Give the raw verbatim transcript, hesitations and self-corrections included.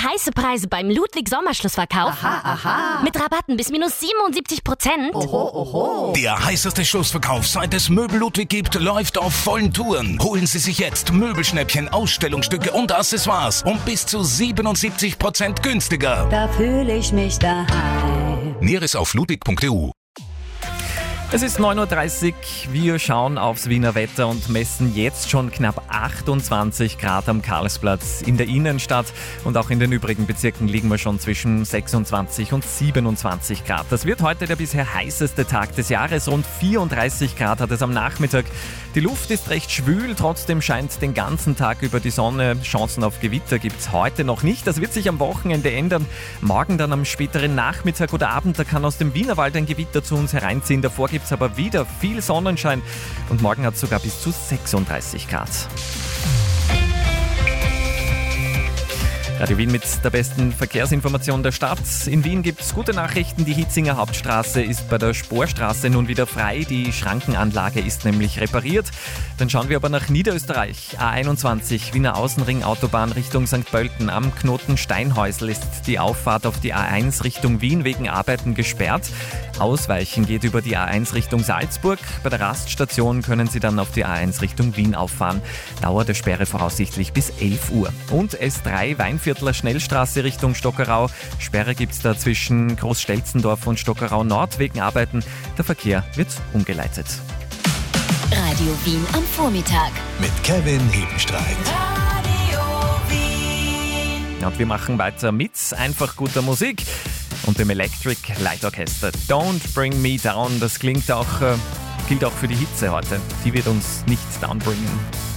heiße Preise beim Ludwig Sommerschlussverkauf. Aha, aha. Mit Rabatten bis minus siebenundsiebzig Prozent. Oho, oho. Der heißeste Schlussverkauf, seit es Möbel Ludwig gibt, läuft auf vollen Touren. Holen Sie sich jetzt Möbelschnäppchen, Ausstellungsstücke und Accessoires um bis zu siebenundsiebzig Prozent günstiger. Da fühle ich mich daheim. Näheres auf ludwig punkt e u. Es ist neun Uhr dreißig, wir schauen aufs Wiener Wetter und messen jetzt schon knapp achtundzwanzig Grad am Karlsplatz. In der Innenstadt und auch in den übrigen Bezirken liegen wir schon zwischen sechsundzwanzig und siebenundzwanzig Grad. Das wird heute der bisher heißeste Tag des Jahres. Rund vierunddreißig Grad hat es am Nachmittag. Die Luft ist recht schwül, trotzdem scheint den ganzen Tag über die Sonne. Chancen auf Gewitter gibt es heute noch nicht. Das wird sich am Wochenende ändern. Morgen dann am späteren Nachmittag oder Abend, da kann aus dem Wienerwald ein Gewitter zu uns hereinziehen. Davor gibt es aber wieder viel Sonnenschein und morgen hat es sogar bis zu sechsunddreißig Grad. Radio Wien mit der besten Verkehrsinformation der Stadt. In Wien gibt es gute Nachrichten. Die Hietzinger Hauptstraße ist bei der Sporstraße nun wieder frei. Die Schrankenanlage ist nämlich repariert. Dann schauen wir aber nach Niederösterreich. A einundzwanzig, Wiener Außenring Autobahn Richtung Sankt Pölten. Am Knoten Steinhäusl ist die Auffahrt auf die A eins Richtung Wien wegen Arbeiten gesperrt. Ausweichen geht über die A eins Richtung Salzburg. Bei der Raststation können Sie dann auf die A eins Richtung Wien auffahren. Dauer der Sperre voraussichtlich bis elf Uhr. Und S drei Weinviertler Schnellstraße Richtung Stockerau. Sperre gibt es da zwischen Großstelzendorf und Stockerau Nord wegen Arbeiten. Der Verkehr wird umgeleitet. Radio Wien am Vormittag. Mit Kevin Hebenstreit. Radio Wien. Und wir machen weiter mit einfach guter Musik und dem Electric Light Orchester. Don't Bring Me Down, das klingt auch, äh, gilt auch für die Hitze heute. Die wird uns nicht downbringen.